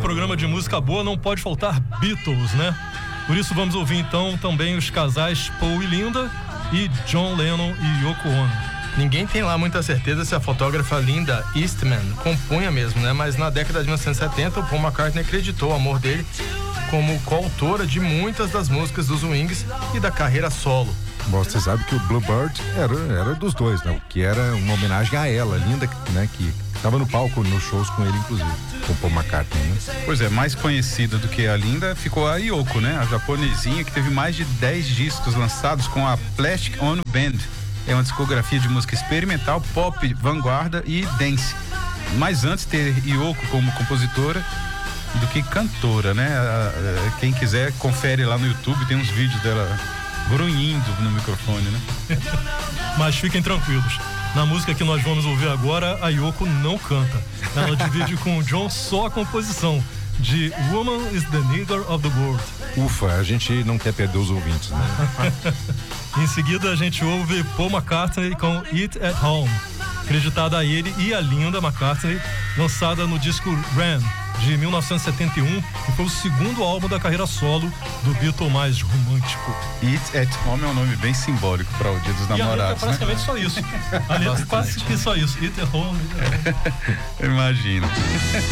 programa de música boa não pode faltar Beatles, né? Por isso vamos ouvir então também os casais Paul e Linda e John Lennon e Yoko Ono. Ninguém tem lá muita certeza se a fotógrafa Linda Eastman compunha mesmo, né? Mas na década de 1970 o Paul McCartney acreditou o amor dele como coautora de muitas das músicas dos Wings e da carreira solo. Bom, você sabe que o Bluebird era dos dois, né? Que era uma homenagem a ela, Linda, né? Que estava no palco nos shows com ele, inclusive, com o Paul McCartney, né? Pois é, mais conhecida do que a Linda ficou a Yoko, né? A japonesinha que teve mais de 10 discos lançados com a Plastic Ono Band. É uma discografia de música experimental, pop, vanguarda e dance. Mas antes ter Yoko como compositora do que cantora, né? Quem quiser, confere lá no YouTube, tem uns vídeos dela grunhindo no microfone, né? Mas fiquem tranquilos. Na música que nós vamos ouvir agora, a Yoko não canta. Ela divide com o John só a composição de Woman is the Nigger of the World. Ufa, a gente não quer perder os ouvintes, né? Em seguida, a gente ouve Paul McCartney com It at Home, acreditada a ele e a Linda McCartney, lançada no disco Ram, de 1971, que foi o segundo álbum da carreira solo do Beatle mais romântico. It at Home é um nome bem simbólico para o Dia dos Namorados, e a letra é praticamente só isso. A letra é quase que só isso. It at Home. Imagina.